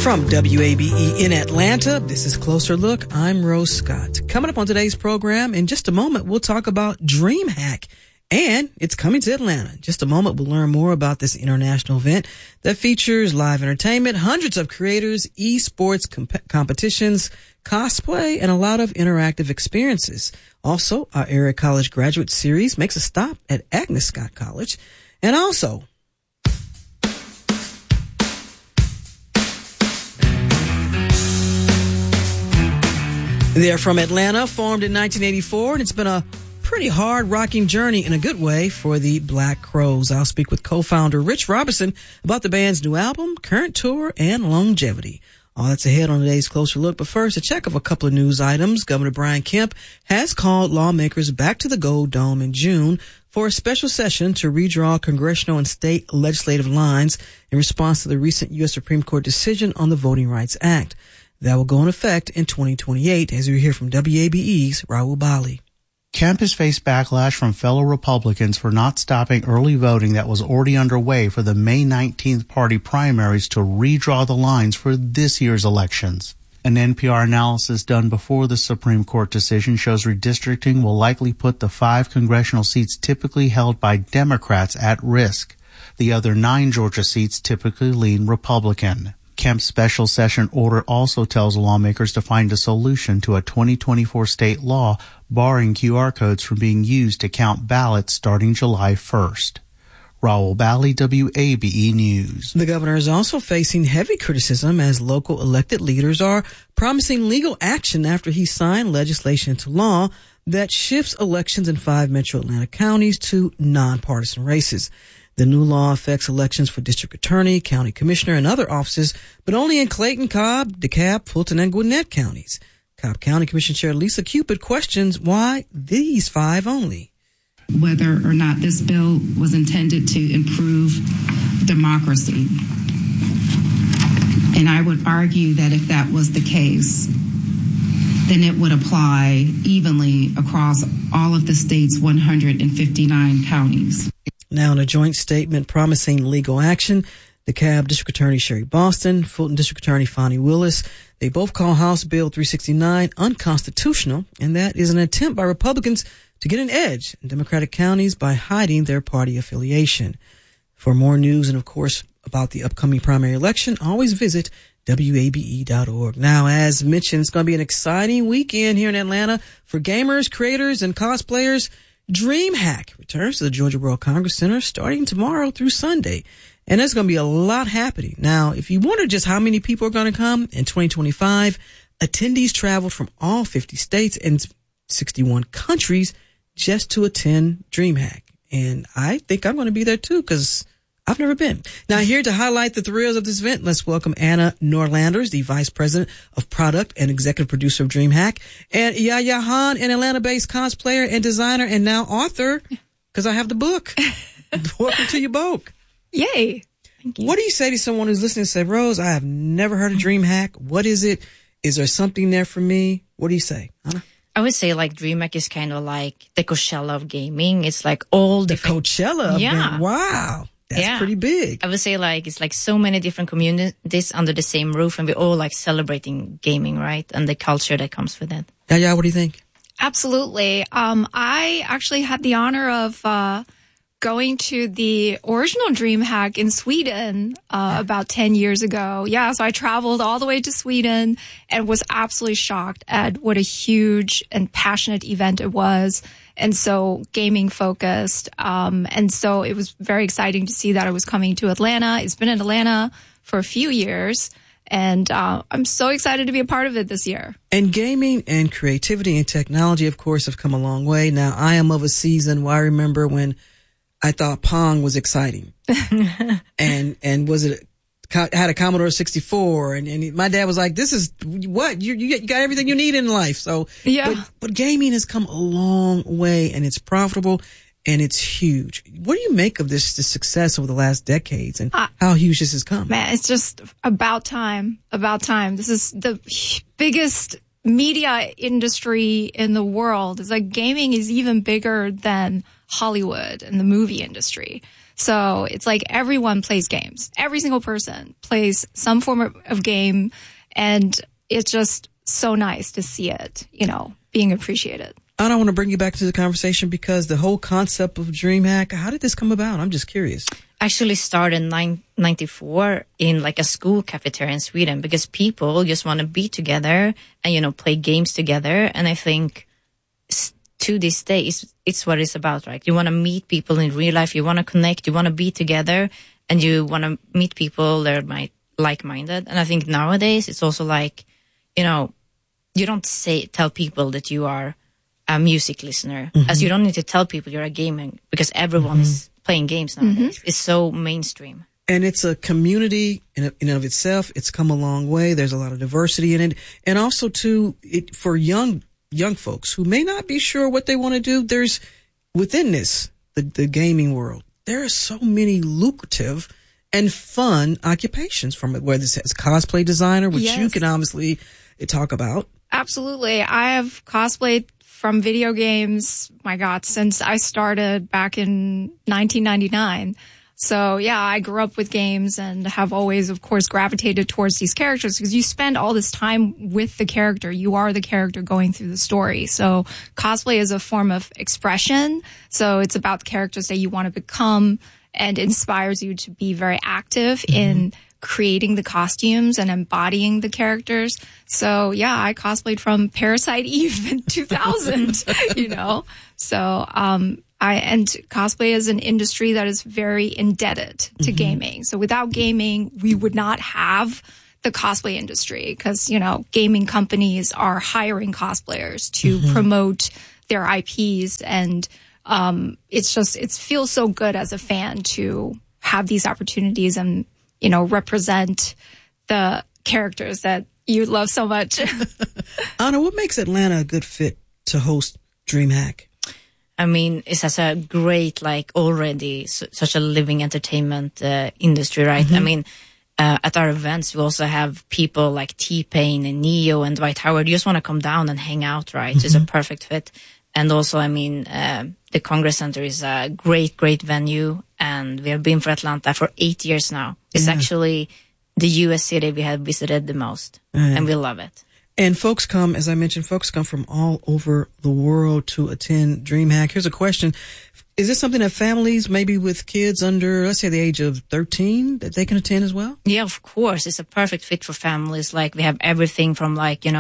From WABE in Atlanta, this is Closer Look. I'm Rose Scott. Coming up on today's program, in just a moment, we'll talk about DreamHack, and it's coming to Atlanta. In just a moment, we'll learn more about this international event that features live entertainment, hundreds of creators, esports competitions, cosplay, and a lot of interactive experiences. Also, our area college graduate series makes a stop at Agnes Scott College, and also they're from Atlanta, formed in 1984, and it's been a pretty hard rocking journey in a good way for the Black Crowes. I'll speak with co-founder Rich Robinson about the band's new album, current tour, and longevity. All that's ahead on today's Closer Look. But first, a check of a couple of news items. Governor Brian Kemp has called lawmakers back to the Gold Dome in June for a special session to redraw congressional and state legislative lines in response to the recent U.S. Supreme Court decision on the Voting Rights Act. That will go in effect in 2028, as we hear from WABE's Rahul Bali. Kemp has faced backlash from fellow Republicans for not stopping early voting that was already underway for the May 19th party primaries to redraw the lines for this year's elections. An NPR analysis done before the Supreme Court decision shows redistricting will likely put the 5 congressional seats typically held by Democrats at risk. The other 9 Georgia seats typically lean Republican. Kemp's special session order also tells lawmakers to find a solution to a 2024 state law barring QR codes from being used to count ballots starting July 1st. Rahul Bali, WABE News. The governor is also facing heavy criticism as local elected leaders are promising legal action after he signed legislation into law that shifts elections in 5 metro Atlanta counties to nonpartisan races. The new law affects elections for district attorney, county commissioner, and other offices, but only in Clayton, Cobb, DeKalb, Fulton, and Gwinnett counties. Cobb County Commission Chair Lisa Cupid questions why these 5 only. Whether or not this bill was intended to improve democracy. And I would argue that if that was the case, then it would apply evenly across all of the state's 159 counties. Now, in a joint statement promising legal action, DeKalb District Attorney Sherry Boston, Fulton District Attorney Fonnie Willis, they both call House Bill 369 unconstitutional, and that is an attempt by Republicans to get an edge in Democratic counties by hiding their party affiliation. For more news and, of course, about the upcoming primary election, always visit WABE.org. Now, as mentioned, it's going to be an exciting weekend here in Atlanta for gamers, creators, and cosplayers. DreamHack returns to the Georgia World Congress Center starting tomorrow through Sunday. And there's going to be a lot happening. Now, if you wonder just how many people are going to come in 2025, attendees traveled from all 50 states and 61 countries just to attend DreamHack. And I think I'm going to be there too because I've never been. Now, here to highlight the thrills of this event, let's welcome Anna Norlanders, the Vice President of Product and Executive Producer of DreamHack, and Yaya Han, an Atlanta-based cosplayer and designer and now author, because I have the book. Welcome to you both. Yay. Thank you. What do you say to someone who's listening and say, Rose, I have never heard of DreamHack. What is it? Is there something there for me? What do you say, Anna? I would say like DreamHack is kind of like the Coachella of gaming. It's like all different. The Coachella of gaming. Wow. That's pretty big. I would say like it's like so many different communities under the same roof, and we're all like celebrating gaming, right? And the culture that comes with it. Yeah, what do you think? Absolutely. I actually had the honor of going to the original DreamHack in Sweden about 10 years ago. Yeah, so I traveled all the way to Sweden and was absolutely shocked at what a huge and passionate event it was. And so gaming focused. And so it was very exciting to see that it was coming to Atlanta. It's been in Atlanta for a few years. And I'm so excited to be a part of it this year. And gaming and creativity and technology, of course, have come a long way. Now, I am of a season where I remember when I thought Pong was exciting. and was it had a Commodore 64 and my dad was like, this is what you got everything you need in life. So, yeah. But gaming has come a long way and it's profitable and it's huge. What do you make of this success over the last decades and how huge this has come? Man, it's just about time. This is the biggest media industry in the world. It's like gaming is even bigger than Hollywood and the movie industry. So it's like everyone plays games. Every single person plays some form of game, and it's just so nice to see it, being appreciated. I don't want to bring you back to the conversation because the whole concept of DreamHack, how did this come about? I'm just curious. Actually started in 1994 in like a school cafeteria in Sweden because people just want to be together and, play games together. And I think to this day, it's what it's about, right? You want to meet people in real life. You want to connect. You want to be together and you want to meet people that are like-minded. And I think nowadays it's also like, you don't tell people that you are a music listener, as you don't need to tell people you're a gamer because everyone is playing games nowadays. It's so mainstream. And it's a community in and of itself. It's come a long way. There's a lot of diversity in it. And also too, for young folks who may not be sure what they want to do, there's within this, the gaming world, there are so many lucrative and fun occupations from it, whether it's cosplay designer, which you can obviously talk about. Absolutely. I have cosplayed from video games, my God, since I started back in 1999. So yeah, I grew up with games and have always, of course, gravitated towards these characters because you spend all this time with the character. You are the character going through the story. So cosplay is a form of expression. So it's about the characters that you want to become and inspires you to be very active in creating the costumes and embodying the characters. So yeah, I cosplayed from Parasite Eve in 2000, So, and cosplay is an industry that is very indebted to gaming. So without gaming, we would not have the cosplay industry because, gaming companies are hiring cosplayers to promote their IPs. And, it feels so good as a fan to have these opportunities and, represent the characters that you love so much. Anna, what makes Atlanta a good fit to host DreamHack? I mean, it's such a great, already such a living entertainment industry, right? I mean, at our events, we also have people like T-Pain and Neo and Dwight Howard. You just want to come down and hang out, right? It's a perfect fit. And also, I mean, the Congress Center is a great, great venue. And we have been for Atlanta for 8 years now. It's actually the U.S. city we have visited the most. And we love it. And folks come, as I mentioned, from all over the world to attend DreamHack. Here's a question. Is this something that families, maybe with kids under, let's say the age of 13, that they can attend as well? Yeah, of course. It's a perfect fit for families. We have everything from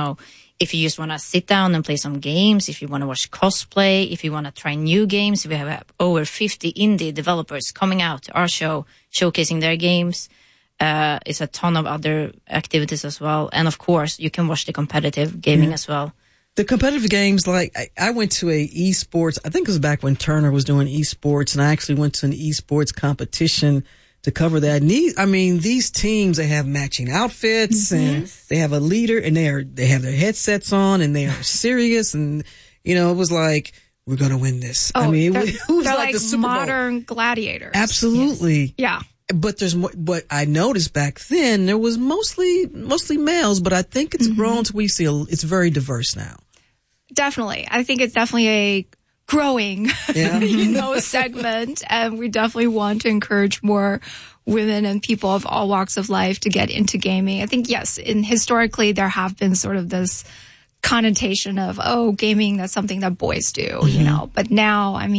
if you just want to sit down and play some games, if you want to watch cosplay, if you want to try new games. We have over 50 indie developers coming out to our show, showcasing their games. It's a ton of other activities as well. And of course, you can watch the competitive gaming as well. The competitive games, I went to a esports, I think it was back when Turner was doing esports, and I actually went to an esports competition to cover that. And these teams, they have matching outfits and they have a leader and they have their headsets on and they are serious. And, it was like, we're going to win this. Oh, it was like the Super Bowl. Modern gladiators. Absolutely. Yes. Yeah. But there's more, but I noticed back then there was mostly males, but I think it's grown to it's very diverse now. Definitely. I think it's definitely a growing, segment. And we definitely want to encourage more women and people of all walks of life to get into gaming. I think, yes, historically there have been sort of this connotation of, gaming, that's something that boys do, but now, I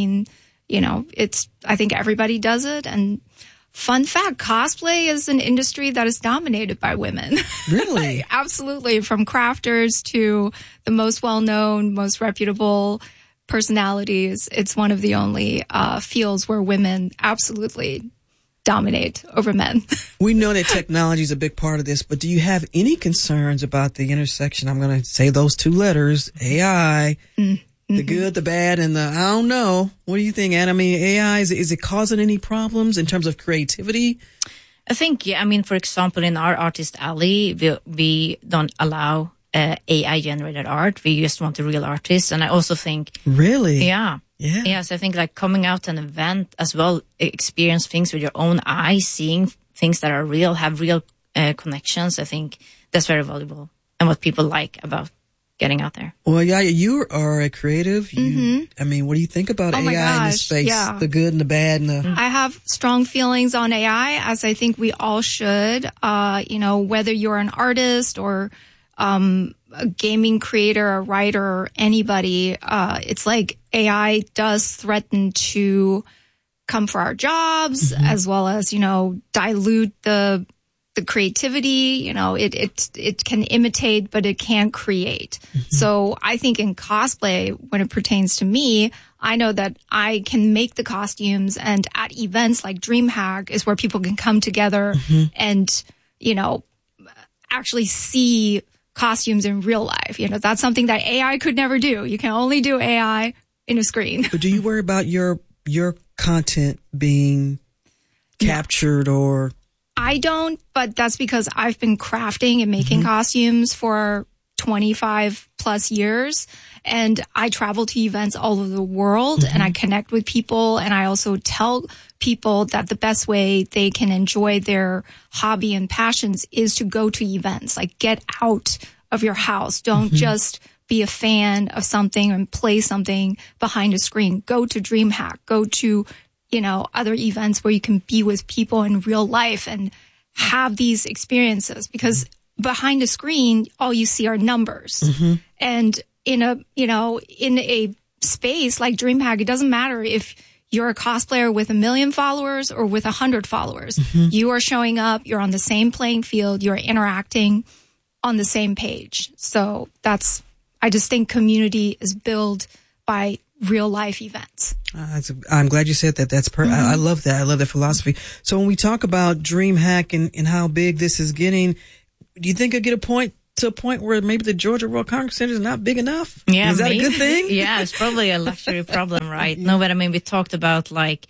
think everybody does it. And fun fact, cosplay is an industry that is dominated by women. Really? Absolutely. From crafters to the most well-known, most reputable personalities. It's one of the only fields where women absolutely dominate over men. We know that technology is a big part of this, but do you have any concerns about the intersection? I'm going to say those two letters, AI, the good, the bad, and the I don't know. What do you think, Anna? AI, is it causing any problems in terms of creativity? I think, for example, in our Artist Alley, we don't allow AI-generated art. We just want the real artists. And I also think... Really? Yeah. Yes, I think coming out to an event as well, experience things with your own eyes, seeing things that are real, have real connections. I think that's very valuable and what people like about getting out there. Well, yeah, you are a creative. I mean, what do you think about AI in this space? Yeah. The good and the bad and the... I have strong feelings on AI, as I think we all should. Whether you're an artist or a gaming creator, a writer, or anybody, it's like AI does threaten to come for our jobs, as well as, dilute the creativity. It can imitate, but it can't create. So I think in cosplay, when it pertains to me, I know that I can make the costumes, and at events like DreamHack is where people can come together and, actually see costumes in real life. That's something that AI could never do. You can only do AI in a screen. But do you worry about your content being captured or... I don't, but that's because I've been crafting and making costumes for 25 plus years. And I travel to events all over the world and I connect with people. And I also tell people that the best way they can enjoy their hobby and passions is to go to events, like get out of your house. Don't just be a fan of something and play something behind a screen. Go to DreamHack, go to other events where you can be with people in real life and have these experiences, because behind a screen, all you see are numbers. And in a space like DreamHack, it doesn't matter if you're a cosplayer with 1 million followers or with 100 followers. You are showing up, you're on the same playing field, you're interacting on the same page. So I just think community is built by real life events. I'm glad you said that. That's I love that. I love that philosophy. So when we talk about DreamHack and how big this is getting, do you think it'll get to a point where maybe the Georgia World Congress Center is not big enough? Yeah, is that maybe. a good thing? Yeah, it's probably a luxury problem, right? No, but I mean, we talked about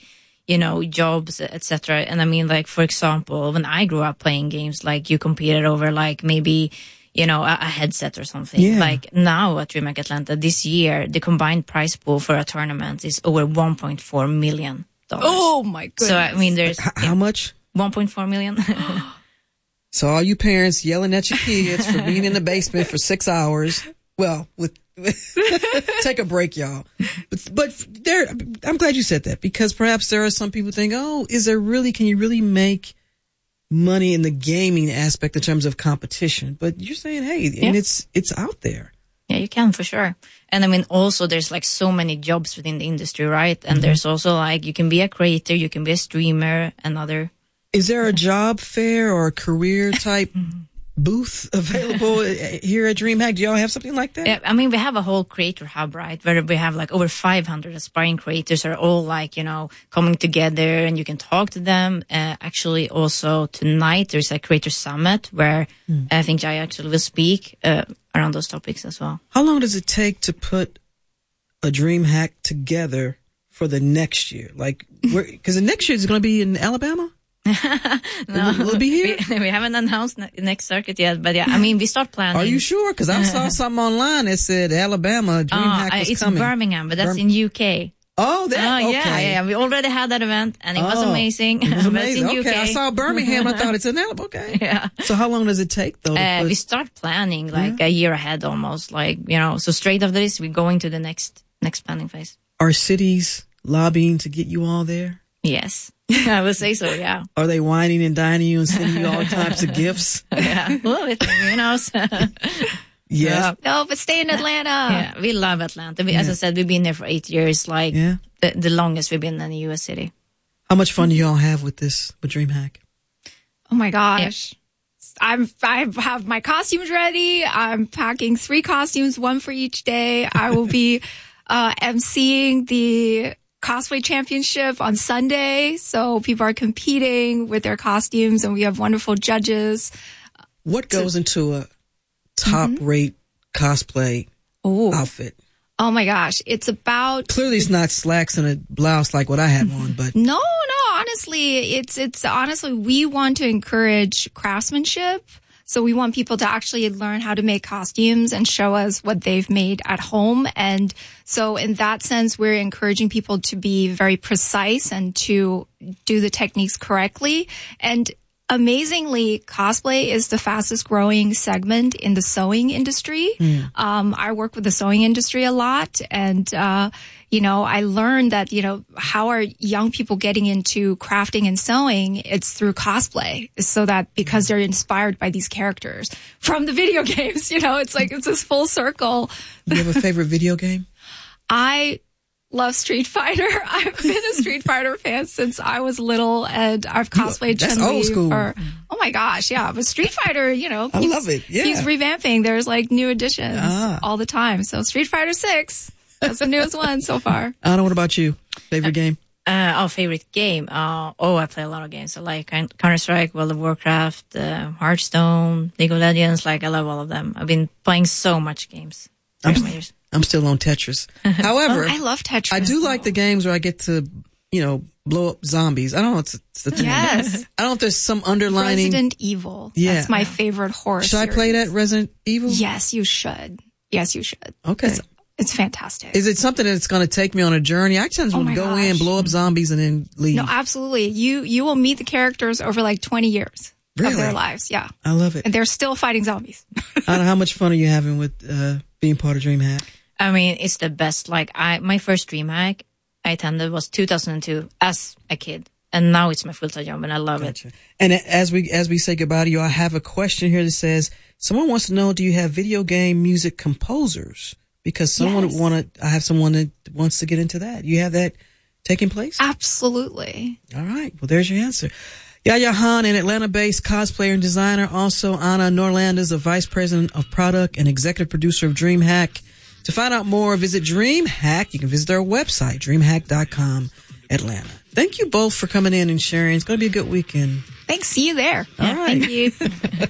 jobs, etc. And I mean, like, for example, when I grew up playing games, like you competed over like maybe a headset or something. Yeah. Like now at DreamHack Atlanta this year, the combined prize pool for a tournament is over $1.4 million. Oh my goodness. So I mean, there's how much? 1.4 million. So all you parents yelling at your kids for being in the basement for 6 hours. Well, take a break, y'all. But I'm glad you said that, because perhaps there are some people who think, can you really make money in the gaming aspect in terms of competition? But you're saying, and it's out there. Yeah, you can for sure. And I mean, also there's like so many jobs within the industry, right? And there's also like, you can be a creator, you can be a streamer, and other. Is there a job fair or a career type booth available here at DreamHack? Do y'all have something like that? Yeah, I mean, we have a whole creator hub, right? Where we have like over 500 aspiring creators are all like, coming together, and you can talk to them. Actually, also tonight, there's a creator summit where I think Jai actually will speak around those topics as well. How long does it take to put a DreamHack together for the next year? Like, because the next year is going to be in Alabama? No, will it be here? We haven't announced the next circuit yet, but yeah, I mean, we start planning. Are you sure? Because I saw something online that said Alabama DreamHack was it's coming. It's Birmingham, but that's in UK. Oh, that okay. Yeah. We already had that event, and it was amazing. It was amazing. But it's in okay, UK. I saw Birmingham. I thought it's in Alabama. Okay. Yeah. So how long does it take though? We start planning like a year ahead, almost. Like so straight after this, we're going to the next planning phase. Are cities lobbying to get you all there? Yes. I would say so, yeah. Are they whining and dining you and sending you all types of gifts? Yeah, love it, Yes. No, but stay in Atlanta. Yeah, we love Atlanta. As I said, we've been there for 8 years, like the longest we've been in a U.S. city. How much fun do y'all have with DreamHack? Oh my gosh. Yeah. I have my costumes ready. I'm packing 3 costumes, 1 for each day. I will be emceeing the cosplay championship on Sunday. So people are competing with their costumes, and we have wonderful judges. What goes into a top rate cosplay outfit? Oh my gosh. It's about... Clearly it's not slacks and a blouse like what I have on, but... No, honestly, it's honestly, we want to encourage craftsmanship. So we want people to actually learn how to make costumes and show us what they've made at home. And so in that sense, we're encouraging people to be very precise and to do the techniques correctly. And amazingly, cosplay is the fastest growing segment in the sewing industry. I work with the sewing industry a lot, and I learned that, how are young people getting into crafting and sewing? It's through cosplay, so that because they're inspired by these characters from the video games, it's like, it's this full circle. You have a favorite video game? I love Street Fighter. I've been a Street Fighter fan since I was little, and I've cosplayed That's Chun-Li old school. oh my gosh, yeah. But Street Fighter, I love it. Yeah. keeps revamping. There's like new additions all the time. So Street Fighter 6, that's the newest one so far. Anna, what about you? Favorite game? Favorite game. I play a lot of games. I like Counter-Strike, World of Warcraft, Hearthstone, League of Legends. Like, I love all of them. I've been playing so much games. I'm still on Tetris. However, I love Tetris. I do like the games where I get to, blow up zombies. I don't know. It's the thing. Yes. I don't know if there's some underlining. Resident Evil. Yeah. That's my favorite horror Should I play that Resident Evil? Yes, you should. Okay. It's fantastic. Is it something that's going to take me on a journey? I tend to Oh my go gosh. in, blow up zombies, and then leave. No, absolutely. You will meet the characters over like 20 years Really? of their lives. Yeah. I love it. And they're still fighting zombies. Anna, how much fun are you having with being part of DreamHack? I mean, it's the best. Like, my first DreamHack I attended was 2002 as a kid. And now it's my full-time job, and I love it. And as we say goodbye to you, I have a question here that says, someone wants to know, do you have video game music composers? Because I have someone that wants to get into that. You have that taking place? Absolutely. All right. Well, there's your answer. Yaya Han, an Atlanta-based cosplayer and designer. Also, Anna Norland is the vice president of product and executive producer of DreamHack. To find out more, visit DreamHack. You can visit their website, dreamhack.com, Atlanta. Thank you both for coming in and sharing. It's going to be a good weekend. Thanks. See you there. All right. Thank you.